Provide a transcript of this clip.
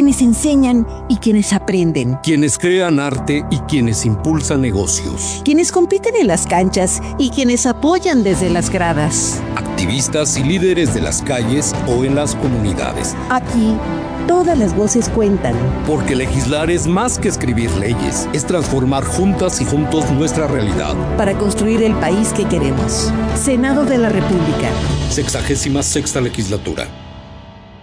quienes enseñan y quienes aprenden, quienes crean arte y quienes impulsan negocios, quienes compiten en las canchas y quienes apoyan desde las gradas, activistas y líderes de las calles o en las comunidades. Aquí, todas las voces cuentan. Porque legislar es más que escribir leyes, es transformar juntas y juntos nuestra realidad. Para construir el país que queremos. Senado de la República. 66ª legislatura.